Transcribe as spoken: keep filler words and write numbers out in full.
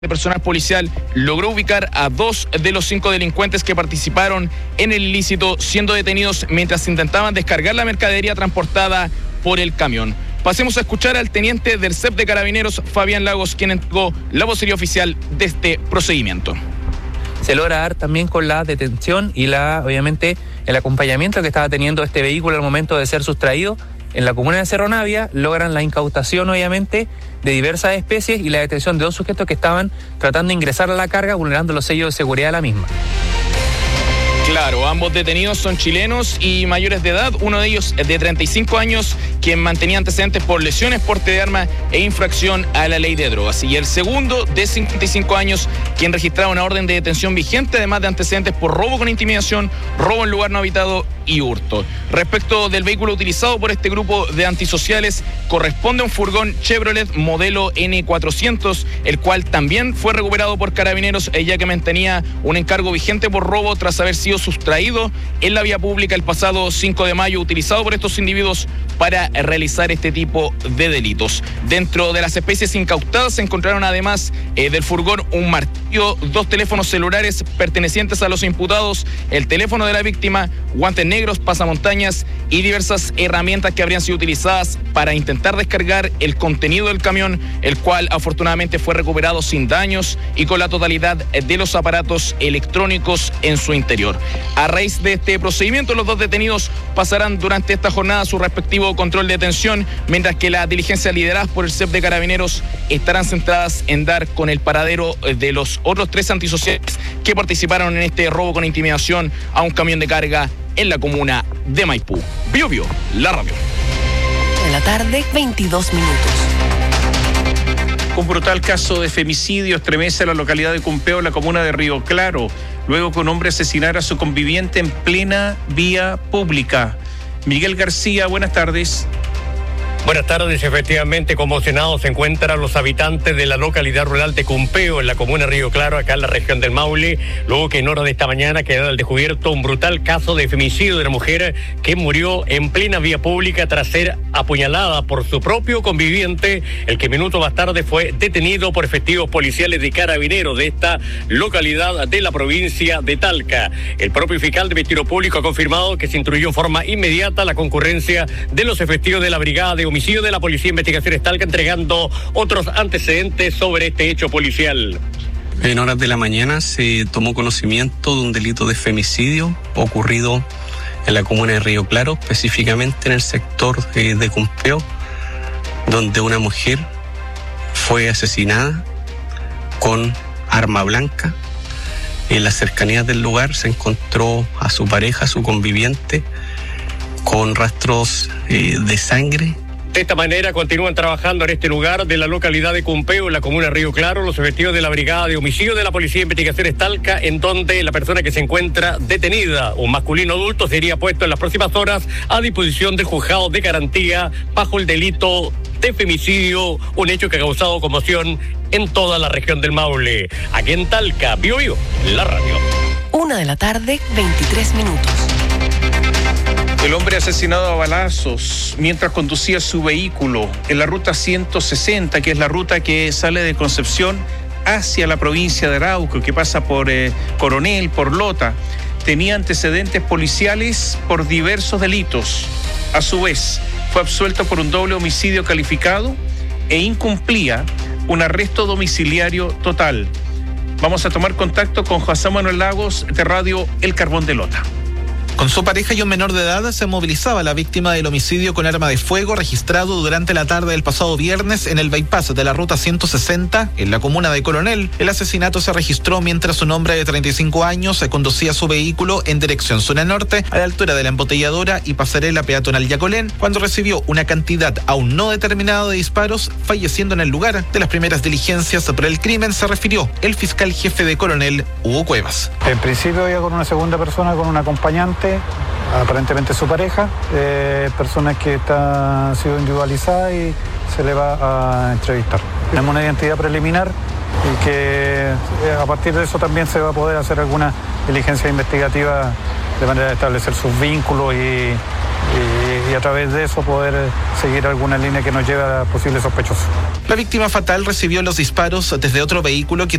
de personal policial logró ubicar a dos de los cinco delincuentes que participaron en el ilícito, siendo detenidos mientras intentaban descargar la mercadería transportada por el camión. Pasemos a escuchar al teniente del C E P de Carabineros, Fabián Lagos, quien entregó la vocería oficial de este procedimiento. Se logra dar también con la detención y la, obviamente, el acompañamiento que estaba teniendo este vehículo al momento de ser sustraído. En la comuna de Cerro Navia logran la incautación, obviamente, de diversas especies y la detención de dos sujetos que estaban tratando de ingresar a la carga, vulnerando los sellos de seguridad de la misma. Claro, ambos detenidos son chilenos y mayores de edad, uno de ellos de treinta y cinco años, quien mantenía antecedentes por lesiones, porte de arma e infracción a la ley de drogas. Y el segundo, de cincuenta y cinco años, quien registraba una orden de detención vigente, además de antecedentes por robo con intimidación, robo en lugar no habitado y hurto. Respecto del vehículo utilizado por este grupo de antisociales, corresponde a un furgón Chevrolet modelo ene cuatrocientos, el cual también fue recuperado por Carabineros, ya que mantenía un encargo vigente por robo tras haber sido sustraído en la vía pública el pasado cinco de mayo, utilizado por estos individuos para realizar este tipo de delitos. Dentro de las especies incautadas se encontraron además eh, del furgón un martillo, dos teléfonos celulares pertenecientes a los imputados, el teléfono de la víctima, guantes negros, pasamontañas y diversas herramientas que habrían sido utilizadas para intentar descargar el contenido del camión, el cual afortunadamente fue recuperado sin daños y con la totalidad de los aparatos electrónicos en su interior. A raíz de este procedimiento, los dos detenidos pasarán durante esta jornada su respectivo control de detención, mientras que las diligencias lideradas por el C E P de Carabineros estarán centradas en dar con el paradero de los otros tres antisociales que participaron en este robo con intimidación a un camión de carga en la comuna de Maipú. Bio Bio, la radio. En la tarde, veintidós minutos. Un brutal caso de femicidio estremece la localidad de Cumpeo, en la comuna de Río Claro, luego que un hombre asesinara a su conviviente en plena vía pública. Miguel García, buenas tardes. Buenas tardes, efectivamente conmocionados se encuentran los habitantes de la localidad rural de Cumpeo, en la comuna de Río Claro, acá en la región del Maule, luego que en horas de esta mañana quedara al descubierto un brutal caso de femicidio de una mujer que murió en plena vía pública tras ser apuñalada por su propio conviviente, el que minutos más tarde fue detenido por efectivos policiales de Carabineros de esta localidad de la provincia de Talca. El propio fiscal de Ministerio Público ha confirmado que se instruyó en forma inmediata la concurrencia de los efectivos de la Brigada de Homicidio de la Policía de Investigaciones Talca, entregando otros antecedentes sobre este hecho policial. En horas de la mañana se tomó conocimiento de un delito de femicidio ocurrido en la comuna de Río Claro, específicamente en el sector de, de Cumpeo, donde una mujer fue asesinada con arma blanca. En las cercanías del lugar se encontró a su pareja, a su conviviente, con rastros eh, de sangre. De esta manera continúan trabajando en este lugar de la localidad de Cumpeo, en la comuna de Río Claro, los efectivos de la Brigada de Homicidio de la Policía de Investigaciones Talca, en donde la persona que se encuentra detenida, un masculino adulto, sería puesto en las próximas horas a disposición del juzgado de garantía bajo el delito de femicidio, un hecho que ha causado conmoción en toda la región del Maule. Aquí en Talca, Bio Bio, la radio. Una de la tarde, veintitrés minutos. El hombre asesinado a balazos mientras conducía su vehículo en la ruta ciento sesenta, que es la ruta que sale de Concepción hacia la provincia de Arauco, que pasa por eh, Coronel, por Lota, tenía antecedentes policiales por diversos delitos. A su vez, fue absuelto por un doble homicidio calificado e incumplía un arresto domiciliario total. Vamos a tomar contacto con José Manuel Lagos de Radio El Carbón de Lota. Con su pareja y un menor de edad se movilizaba la víctima del homicidio con arma de fuego registrado durante la tarde del pasado viernes en el bypass de la ruta ciento sesenta en la comuna de Coronel. El asesinato se registró mientras un hombre de treinta y cinco años conducía su vehículo en dirección zona norte a la altura de la embotelladora y pasarela peatonal Yacolén, cuando recibió una cantidad aún no determinada de disparos, falleciendo en el lugar. De las primeras diligencias por el crimen se refirió el fiscal jefe de Coronel, Hugo Cuevas. En principio iba con una segunda persona, con un acompañante, aparentemente su pareja, eh, personas que está, han sido individualizadas y se le va a entrevistar. Tenemos una identidad preliminar y que eh, a partir de eso también se va a poder hacer alguna diligencia investigativa de manera de establecer sus vínculos y, y, y a través de eso poder seguir alguna línea que nos lleve a posibles sospechosos. La víctima fatal recibió los disparos desde otro vehículo que